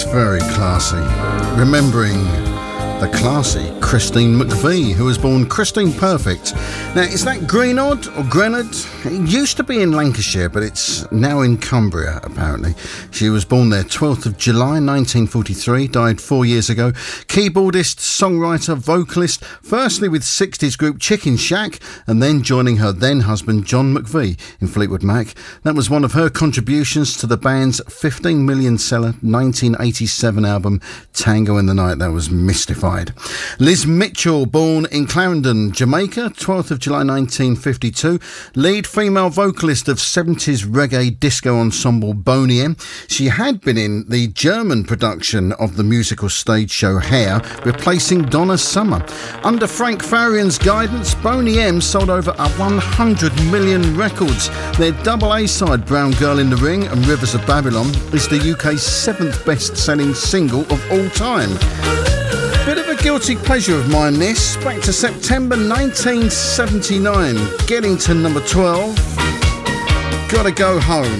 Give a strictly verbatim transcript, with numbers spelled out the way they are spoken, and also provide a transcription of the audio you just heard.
very classy. Remembering the classy Christine McVie, who was born Christine Perfect. Now, is that Greenodd or Grenard? It used to be in Lancashire, but it's now in Cumbria, apparently. She was born there twelfth of July nineteen forty-three, died four years ago. Keyboardist, songwriter, vocalist, firstly with sixties group Chicken Shack, and then joining her then husband John McVie in Fleetwood Mac. That was one of her contributions to the band's fifteen million seller nineteen eighty-seven album Tango in the Night. That was Mystified. Liz Mitchell, born in Clarendon, Jamaica, twelfth of July nineteen fifty-two, lead female vocalist of seventies reggae disco ensemble Boney M. She had been in the German production of the musical stage show Hair, replacing Donna Summer. Under Frank Farian's guidance, Boney M sold over one hundred million records. Their double A-side Brown Girl in the Ring and Rivers of Babylon is the U K's seventh best-selling single of all time. Bit of a guilty pleasure of mine this, back to September nineteen seventy-nine, getting to number twelve, Gotta Go Home.